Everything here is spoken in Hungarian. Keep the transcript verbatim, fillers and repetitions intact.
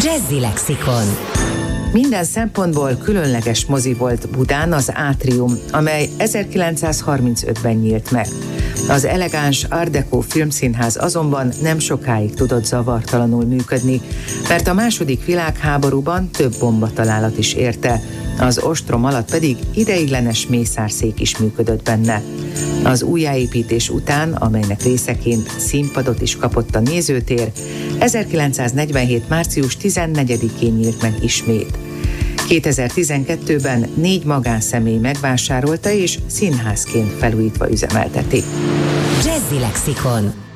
Jazzy Lexikon. Minden szempontból különleges mozi volt Budán az Átrium, amely ezerkilencszázharmincötben nyílt meg. Az elegáns Art Deco filmszínház azonban nem sokáig tudott zavartalanul működni, mert a második világháborúban több bombatalálat is érte, az ostrom alatt pedig ideiglenes mészárszék is működött benne. Az újjáépítés után, amelynek részeként színpadot is kapott a nézőtér, ezerkilencszáznegyvenhét. március tizennegyedikén nyílt meg ismét. kétezer-tizenkettőben négy magánszemély megvásárolta és színházként felújítva üzemelteti. Jazzy Lexikon.